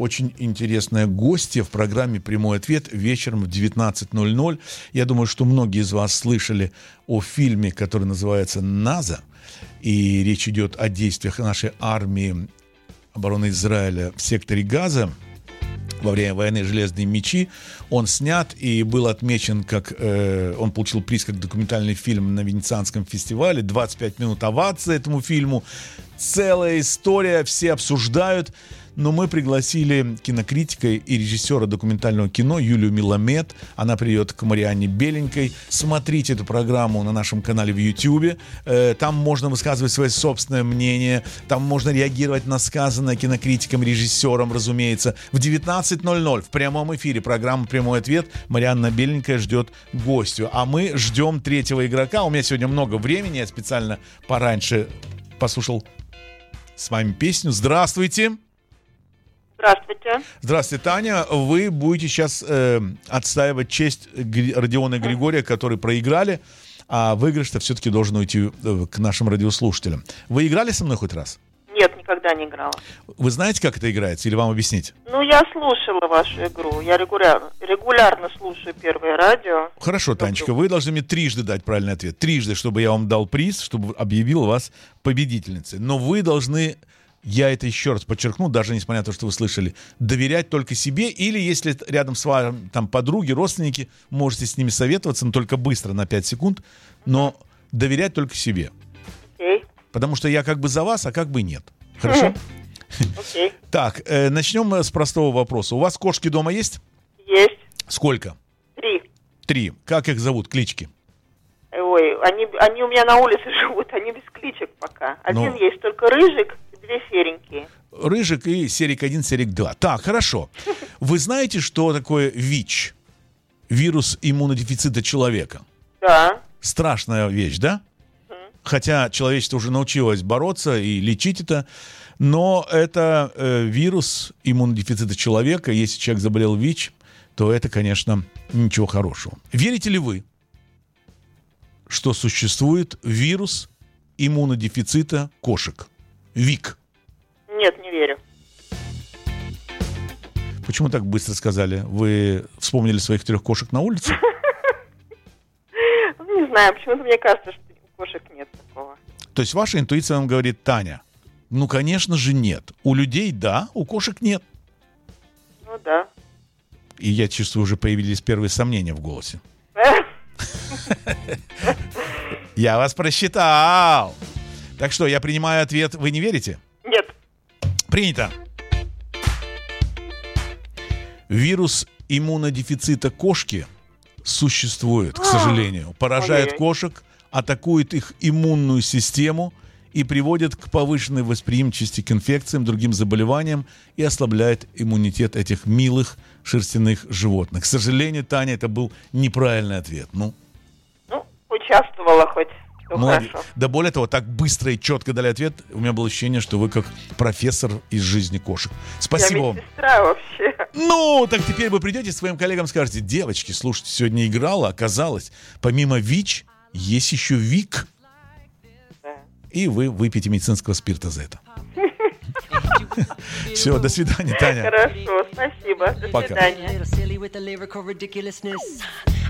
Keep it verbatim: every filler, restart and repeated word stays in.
очень интересная гостья в программе «Прямой ответ» вечером в девятнадцать ноль ноль. Я думаю, что многие из вас слышали о фильме, который называется «Наза». И речь идет о действиях нашей армии обороны Израиля в секторе Газа во время войны «Железные мечи». Он снят и был отмечен как... Э, он получил приз как документальный фильм на Венецианском фестивале. двадцать пять минут овации этому фильму. Целая история, все обсуждают. Но мы пригласили кинокритика и режиссера документального кино Юлию Меламед. Она придет к Марианне Беленькой. Смотрите эту программу на нашем канале в Ютьюбе. Там можно высказывать свое собственное мнение. Там можно реагировать на сказанное кинокритиком, режиссером, разумеется. В девятнадцать ноль ноль в прямом эфире программа «Прямой ответ». Марианна Беленькая ждет гостю. А мы ждем третьего игрока. У меня сегодня много времени. Я специально пораньше послушал с вами песню. Здравствуйте. Здравствуйте. Здравствуйте, Таня. Вы будете сейчас э, отстаивать честь Родиона и Григория, которые проиграли, а выигрыш-то все-таки должен уйти к нашим радиослушателям. Вы играли со мной хоть раз? Нет, никогда не играла. Вы знаете, как это играется, или вам объяснить? Ну, я слушала вашу игру. Я регулярно, регулярно слушаю Первое радио. Хорошо, Танечка, вы должны мне трижды дать правильный ответ. Трижды, чтобы я вам дал приз, чтобы объявил вас победительницей. Но вы должны... Я это еще раз подчеркну, даже несмотря на то, что вы слышали, доверять только себе, или если рядом с вами там подруги, родственники, можете с ними советоваться, но только быстро, на пять секунд, но доверять только себе. Окей. Потому что я как бы за вас, а как бы нет. Хорошо? Окей. Так, э, начнем с простого вопроса. У вас кошки дома есть? Есть. Сколько? Три. Три. Как их зовут, клички? Ой, они, они у меня на улице живут, они без кличек пока. Один Ну. есть, только Рыжик, две серенькие. Рыжик и серик один, серик два. Так, хорошо. Вы знаете, что такое ВИЧ? Вирус иммунодефицита человека. Да. Страшная вещь, да? Хотя человечество уже научилось бороться и лечить это. Но это э, вирус иммунодефицита человека. Если человек заболел ВИЧ, то это, конечно, ничего хорошего. Верите ли вы, что существует вирус иммунодефицита кошек? ВИК. Нет, не верю. Почему так быстро сказали? Вы вспомнили своих трех кошек на улице? Не знаю, почему-то мне кажется, что у кошек нет такого. То есть ваша интуиция вам говорит: Таня, ну, конечно же, нет. У людей да, у кошек нет. Ну да. И я чувствую, уже появились первые сомнения в голосе. Я вас просчитал. Так что, я принимаю ответ. Вы не верите? Нет. Принято. Вирус иммунодефицита кошки существует, к сожалению. Поражает Ой-ой-ой. кошек, атакует их иммунную систему и приводит к повышенной восприимчивости к инфекциям, другим заболеваниям и ослабляет иммунитет этих милых шерстяных животных. К сожалению, Таня, это был неправильный ответ. Ну, Ну, участвовала хоть. Все молодец. хорошо. Да более того, так быстро и четко дали ответ. У меня было ощущение, что вы как профессор из жизни кошек. Спасибо Я вам. медсестра вообще. Ну, так теперь вы придете своим коллегам и скажете: девочки, слушайте, сегодня играла, оказалось, помимо ВИЧ есть еще ВИК. Да. И вы выпьете медицинского спирта за это. Все, до свидания, Таня. Хорошо, спасибо. До Пока. свидания. A little silly with the lyrical ridiculousness.